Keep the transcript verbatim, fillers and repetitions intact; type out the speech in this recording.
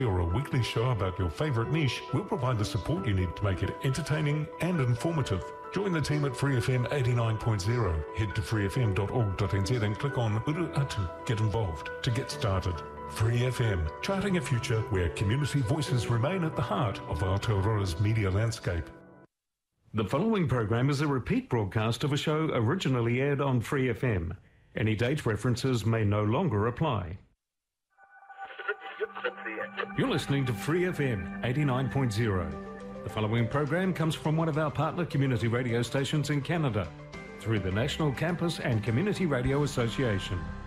or a weekly show about your favourite niche, we'll provide the support you need to make it entertaining and informative. Join the team at Free F M eighty-nine point zero. Head to free f m dot org dot n z and click on Uru Atu, Get Involved, to get started. Free F M, charting a future where community voices remain at the heart of Aotearoa's media landscape. The following program is a repeat broadcast of a show originally aired on Free F M. Any date references may no longer apply. You're listening to Free F M eighty-nine point zero. The following program comes from one of our partner community radio stations in Canada through the National Campus and Community Radio Association.